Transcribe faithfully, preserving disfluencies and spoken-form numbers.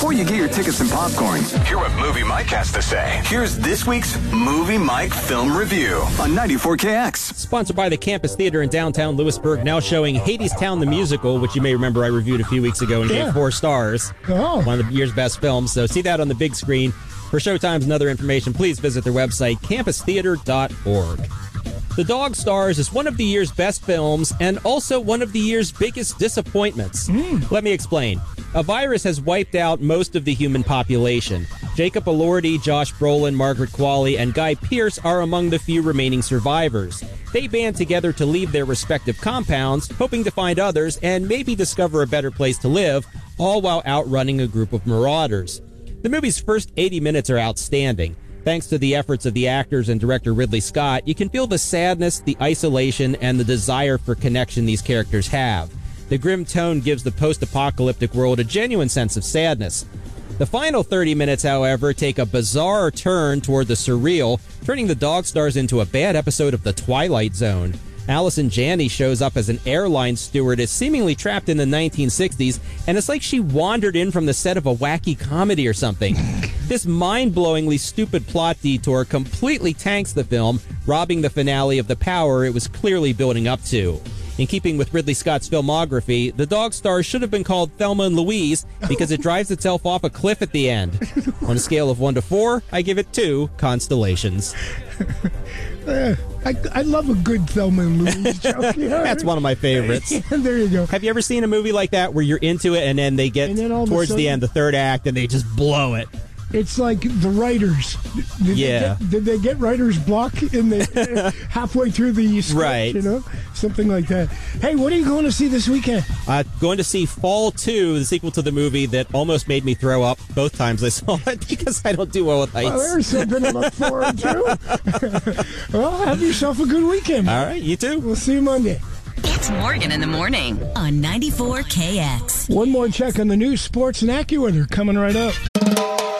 Before you get your tickets and popcorn, hear what Movie Mike has to say. Here's this week's Movie Mike Film Review on ninety-four K X. Sponsored by the Campus Theater in downtown Lewisburg, now showing Hadestown the Musical, which you may remember I reviewed a few weeks ago and Yeah. gave four stars. Oh. One of the year's best films. So see that on the big screen. For showtimes and other information, please visit their website, campus theater dot org. The Dog Stars is one of the year's best films and also one of the year's biggest disappointments. Mm. Let me explain. A virus has wiped out most of the human population. Jacob Elordi, Josh Brolin, Margaret Qualley, and Guy Pearce are among the few remaining survivors. They band together to leave their respective compounds, hoping to find others and maybe discover a better place to live, all while outrunning a group of marauders. The movie's first eighty minutes are outstanding. Thanks to the efforts of the actors and director Ridley Scott, you can feel the sadness, the isolation, and the desire for connection these characters have. The grim tone gives the post-apocalyptic world a genuine sense of sadness. The final thirty minutes, however, take a bizarre turn toward the surreal, turning the Dog Stars into a bad episode of The Twilight Zone. Allison Janney shows up as an airline stewardess seemingly trapped in the nineteen sixties, and it's like she wandered in from the set of a wacky comedy or something. This mind-blowingly stupid plot detour completely tanks the film, robbing the finale of the power it was clearly building up to. In keeping with Ridley Scott's filmography, The Dog Stars should have been called Thelma and Louise because it drives itself off a cliff at the end. On a scale of one to four, I give it two constellations. Uh, I, I love a good Thelma and Louise joke. You know? That's one of my favorites. Yeah, there you go. Have you ever seen a movie like that where you're into it and then they get And then all of a towards sudden- the end, the third act, and they just blow it? It's like the writers. Did Yeah. They get, did they get writer's block in the halfway through the script? Right. You know, something like that. Hey, what are you going to see this weekend? Uh, going to see Fall two, the sequel to the movie that almost made me throw up both times I saw it because I don't do well with heights. Well, there's something to look forward to. Well, have yourself a good weekend. All right, you too. We'll see you Monday. It's Morgan in the morning on ninety-four K X. One more check on the news, sports, and AccuWeather coming right up.